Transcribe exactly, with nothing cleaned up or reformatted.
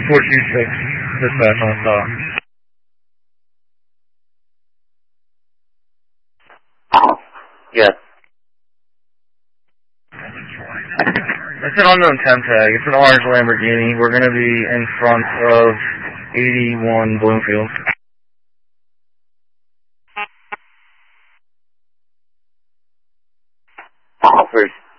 four two six, dispatch on stop. Yes. It's an unknown temp tag. It's an orange Lamborghini. We're going to be in front of eighty-one Bloomfield. Officers